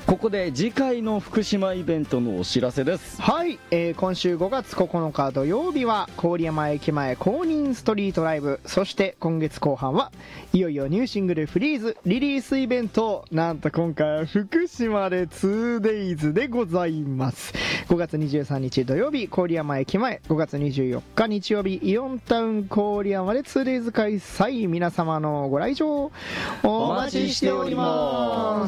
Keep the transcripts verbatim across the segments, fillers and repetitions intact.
ここで次回の福島イベントのお知らせです。 はい、えー、今週ごがつここのか土曜日は郡山駅前公認ストリートライブ、そして今月後半はいよいよニューシングルフリーズリリースイベント、なんと今回は福島で ツーデイズ でございます。ごがつにじゅうさんにち土曜日郡山駅前、ごがつにじゅうよっか日曜日イオンタウン郡山で ツーデイズ 開催、皆様のご来場お待ちしております。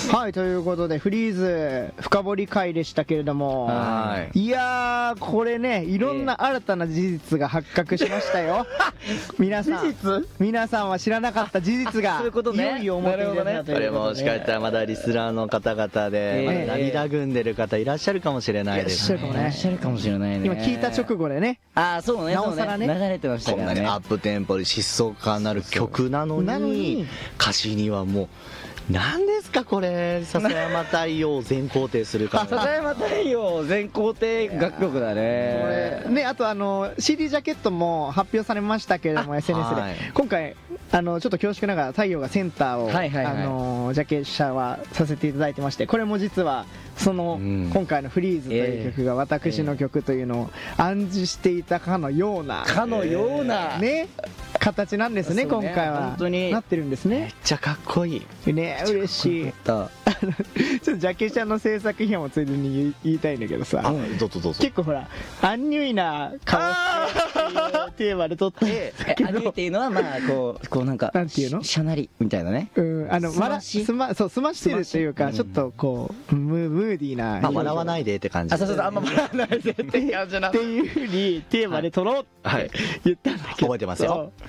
はい、ということでフリーズ深掘り会でしたけれども、 はい、 いやーこれね、いろんな新たな事実が発覚しましたよ。皆さん皆さんは知らなかった事実がそういうことね、 いよいよ表に出たということで、 これもしかしたらまだリスナーの方々で、まだ涙ぐんでる方いらっしゃるかもしれないですね。 いらっしゃるかもしれないね。 今聞いた直後でね、 ああそうね、 なおさらね流れてましたからね。 こんなにアップテンポで疾走感のある曲なのなのにに歌詞にはもう何ですかこれ、笹山太陽を全肯定するか笹山太陽全肯定楽曲だね。 これね、あとあの シーディー ジャケットも発表されましたけれども エスエヌエス で、 はい、 今回あのちょっと恐縮ながら太陽がセンターを、 はいはいはい、 あのジャケ写はさせていただいてまして、これも実はその、うん、今回のフリーズという曲が私の曲というのを暗示していたかのようなかのようなね形なんですね。今回は本当になってるんですね。 めっちゃかっこいいね、嬉しい。ちょっとジャケ写の制作費用もついでに言いたいんだけどさ、 あ、どうぞどうぞ。 結構ほらアンニュイな顔っていうテーマで撮ってアンニュイっていうのはまあこうこうなんかなんていうの、 シャナリみたいなね、 うん、あのすましすまそうすましてるというか、うん、ちょっとこうムムーディーな、 まあ、笑わないでって感じ。 あ、そうそうそう、あんま笑わないでって感じなっていうふうにテーマで撮ろうって言ったんだけど、 覚えてますよ。